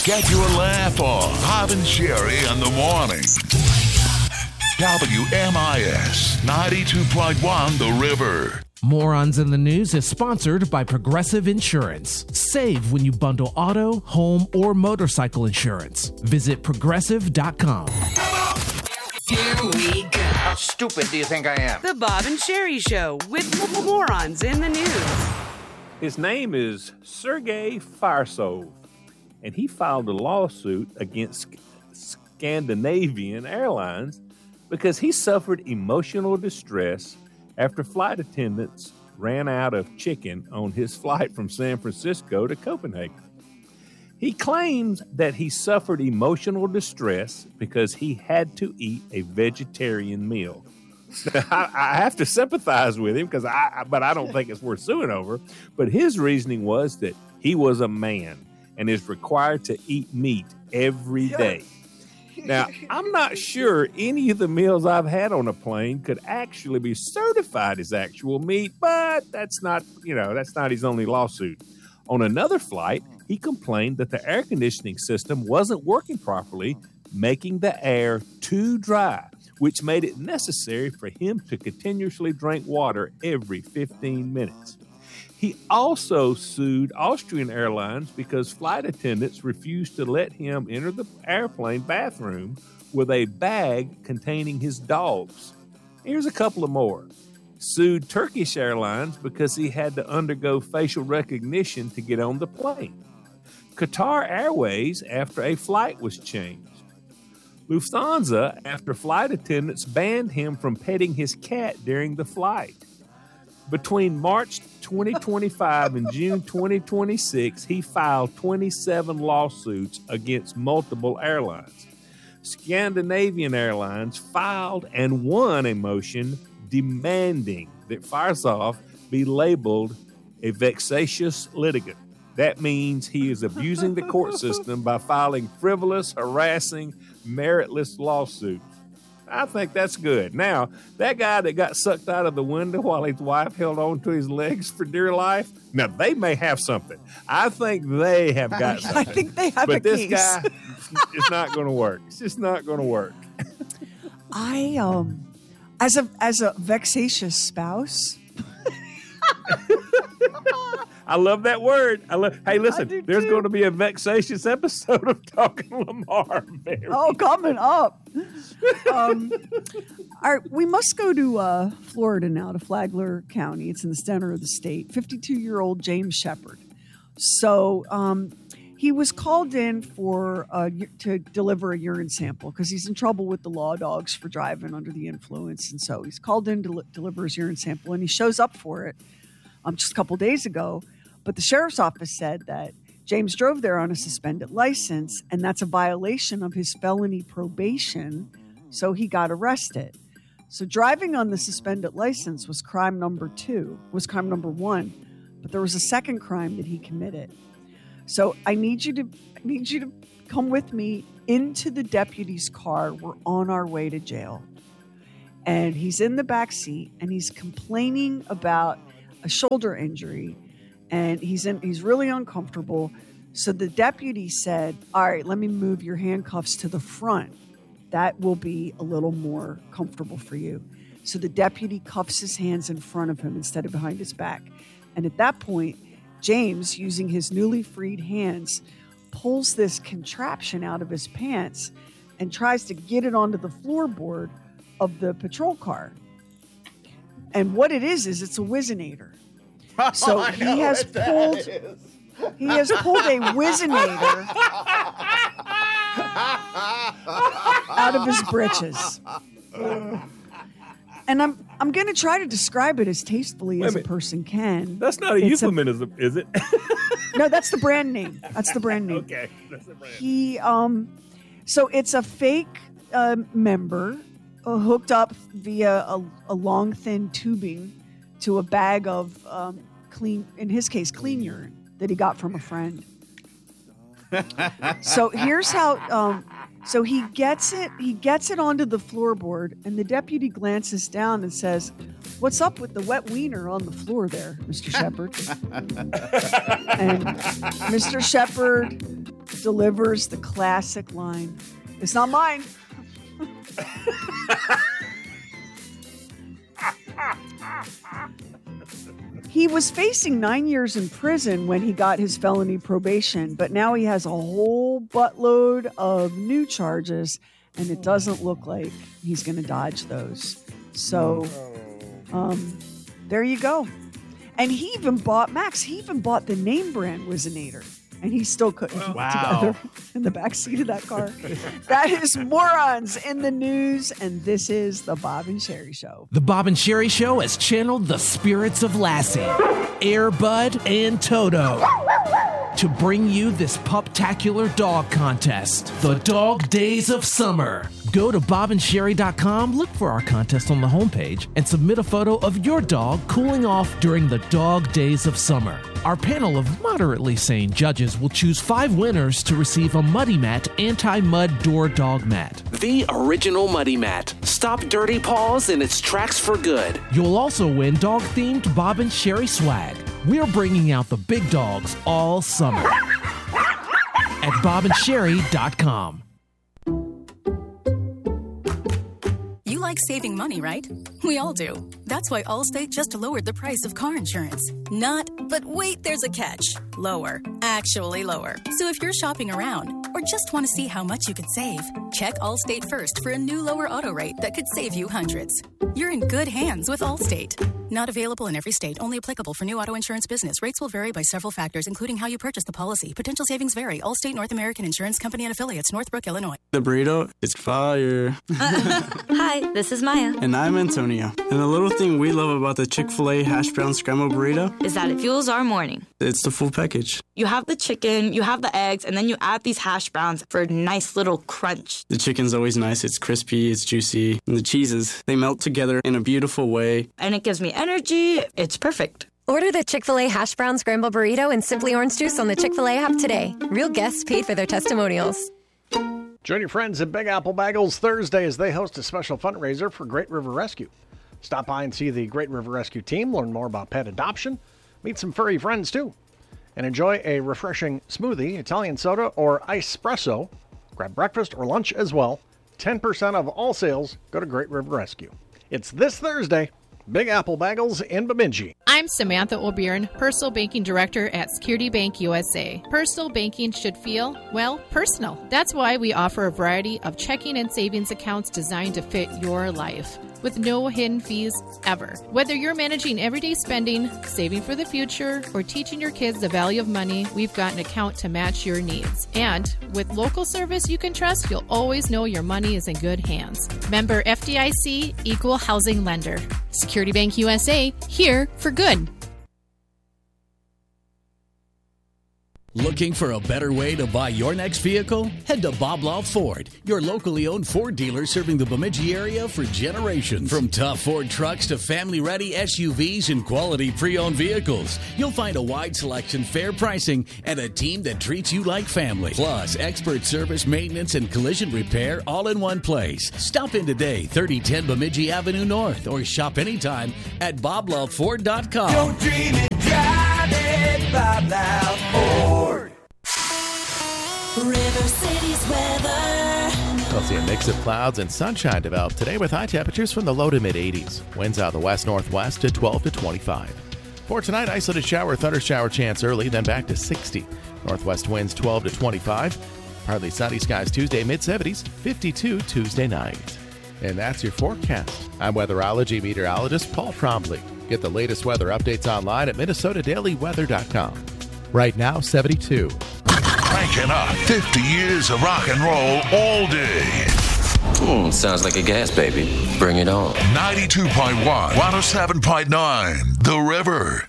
Get your laugh on. Bob and Sherry in the morning. WMIS 92.1 The River. Morons in the News is sponsored by Progressive Insurance. Save when you bundle auto, home, or motorcycle insurance. Visit progressive.com. Here we go. How stupid do you think I am? The Bob and Sherry Show with Morons in the News. His name is Sergei Farsov, and he filed a lawsuit against Scandinavian Airlines because he suffered emotional distress after flight attendants ran out of chicken on his flight from San Francisco to Copenhagen. He claims that he suffered emotional distress because he had to eat a vegetarian meal. I have to sympathize with him but I don't think it's worth suing over. But his reasoning was that he was a man and is required to eat meat every day. Now, I'm not sure any of the meals I've had on a plane could actually be certified as actual meat, but that's not his only lawsuit. On another flight, he complained that the air conditioning system wasn't working properly, making the air too dry, which made it necessary for him to continuously drink water every 15 minutes. He also sued Austrian Airlines because flight attendants refused to let him enter the airplane bathroom with a bag containing his dogs. Here's a couple of more. Sued Turkish Airlines because he had to undergo facial recognition to get on the plane. Qatar Airways after a flight was changed. Lufthansa after flight attendants banned him from petting his cat during the flight. Between March 2025 and June 2026, he filed 27 lawsuits against multiple airlines. Scandinavian Airlines filed and won a motion demanding that Farsov be labeled a vexatious litigant. That means he is abusing the court system by filing frivolous, harassing, meritless lawsuits. I think that's good. Now, that guy that got sucked out of the window while his wife held on to his legs for dear life, now they may have something. I think they have got something. I think they have but a this case. guy, it's not going to work. It's just not going to work. As a vexatious spouse. I love that word. Hey, listen, there's going to be a vexatious episode of Talking Lamar. Coming up. All right, we must go to Florida now, to Flagler County. It's in the center of the state. 52-year-old James Shepard. So he was called in to deliver a urine sample because he's in trouble with the law dogs for driving under the influence. And so he's called in to deliver his urine sample, and he shows up for it just a couple days ago. But the sheriff's office said that James drove there on a suspended license, and that's a violation of his felony probation, so he got arrested. So driving on the suspended license was crime number 1, but there was a second crime that he committed. So I need you to come with me into the deputy's car. We're on our way to jail. And he's in the back seat, and he's complaining about a shoulder injury. And he's really uncomfortable. So the deputy said, all right, let me move your handcuffs to the front. That will be a little more comfortable for you. So the deputy cuffs his hands in front of him instead of behind his back. And at that point, James, using his newly freed hands, pulls this contraption out of his pants and tries to get it onto the floorboard of the patrol car. And what it is it's a Whizzinator. So he has pulled a Whizzinator out of his britches. And I'm going to try to describe it as tastefully as a person can. That's not a euphemism, is it? No, that's the brand name. That's the brand name. Okay, that's the brand. So it's a fake member hooked up via a long, thin tubing to a bag of clean urine that he got from a friend. So here's how. So he gets it onto the floorboard, and the deputy glances down and says, "What's up with the wet wiener on the floor there, Mr. Shepard?" And Mr. Shepard delivers the classic line, "It's not mine." He was facing 9 years in prison when he got his felony probation, but now he has a whole buttload of new charges, and it doesn't look like he's going to dodge those. So, there you go. And he even bought the name brand Whizzinator, and he still couldn't keep it together in the backseat of that car. That is Morons in the News, and this is the Bob and Sherry Show. The Bob and Sherry Show has channeled the spirits of Lassie, Air Bud, and Toto to bring you this puptacular dog contest, the Dog Days of Summer. Go to bobandsherry.com, look for our contest on the homepage, and submit a photo of your dog cooling off during the Dog Days of Summer. Our panel of moderately sane judges will choose 5 winners to receive a Muddy Mat anti-mud door dog mat. The original Muddy Mat. Stop dirty paws in its tracks for good. You'll also win dog-themed Bob and Sherry swag. We're bringing out the big dogs all summer at bobandsherry.com. You like saving money, right? We all do. That's why Allstate just lowered the price of car insurance. Not, but wait, there's a catch. Lower. Actually lower. So if you're shopping around or just want to see how much you could save, check Allstate first for a new lower auto rate that could save you hundreds. You're in good hands with Allstate. Not available in every state. Only applicable for new auto insurance business. Rates will vary by several factors, including how you purchase the policy. Potential savings vary. Allstate North American Insurance Company and Affiliates, Northbrook, Illinois. The burrito is fire. Hi, this is Maya. And I'm Antonio. And the little thing we love about the Chick-fil-A hash brown scrambled burrito is that it fuels our morning. It's the full package. You have the chicken, you have the eggs, and then you add these hash browns for a nice little crunch. The chicken's always nice. It's crispy, it's juicy. And the cheeses, they melt together in a beautiful way. And it gives me energy. It's perfect. Order the Chick-fil-A hash brown scrambled burrito and Simply Orange Juice on the Chick-fil-A app today. Real guests paid for their testimonials. Join your friends at Big Apple Bagels Thursday as they host a special fundraiser for Great River Rescue. Stop by and see the Great River Rescue team, learn more about pet adoption, meet some furry friends too, and enjoy a refreshing smoothie, Italian soda, or espresso. Grab breakfast or lunch as well. 10% of all sales go to Great River Rescue. It's this Thursday. Big Apple Bagels in Bemidji. I'm Samantha O'Byrne, Personal Banking Director at Security Bank USA. Personal banking should feel, well, personal. That's why we offer a variety of checking and savings accounts designed to fit your life, with no hidden fees ever. Whether you're managing everyday spending, saving for the future, or teaching your kids the value of money, we've got an account to match your needs. And with local service you can trust, you'll always know your money is in good hands. Member FDIC, Equal Housing Lender. Security Bank USA, here for good. Looking for a better way to buy your next vehicle? Head to Bob Law Ford, your locally owned Ford dealer serving the Bemidji area for generations. From tough Ford trucks to family-ready SUVs and quality pre-owned vehicles, you'll find a wide selection, fair pricing, and a team that treats you like family. Plus, expert service, maintenance, and collision repair all in one place. Stop in today, 3010 Bemidji Avenue North, or shop anytime at BobLoveFord.com. Don't dream it, drive it, Bob Love Ford. River City's weather. We'll see a mix of clouds and sunshine develop today with high temperatures from the low to mid-80s. Winds out of the west-northwest to 12 to 25. For tonight, isolated shower, thunder shower chance early, then back to 60. Northwest winds 12 to 25. Partly sunny skies Tuesday, mid-70s, 52 Tuesday night. And that's your forecast. I'm weatherology meteorologist Paul Trombley. Get the latest weather updates online at MinnesotaDailyWeather.com. Right now, 72. Cranking up 50 years of rock and roll all day. Sounds like a gas, baby. Bring it on. 92.1, 107.9, The River.